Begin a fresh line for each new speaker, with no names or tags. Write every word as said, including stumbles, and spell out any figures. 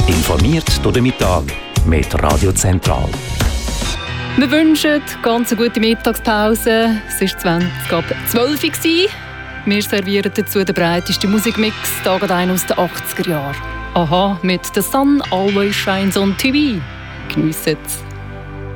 Informiert durch den Mittag mit Radio Zentral.
Wir wünschen ganz eine gute Mittagspause. Es war zwanzig ab zwölf Uhr. Wir servieren dazu den breitesten Musikmix, Tag ein aus den achtziger Jahren. Aha, mit «The Sun Always Shines on T V». Geniessen es.